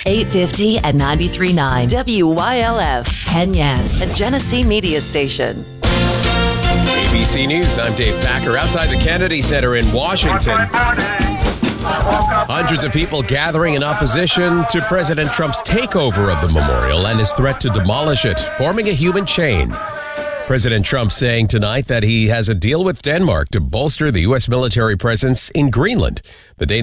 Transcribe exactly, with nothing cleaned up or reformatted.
eight fifty and ninety-three point nine W Y L F, Penyan, a Genesee media station. A B C News, I'm Dave Packer. Outside the Kennedy Center in Washington, hundreds of people gathering in opposition to President Trump's takeover of the memorial and his threat to demolish it, forming a human chain. President Trump saying tonight that he has a deal with Denmark to bolster the U S military presence in Greenland. The day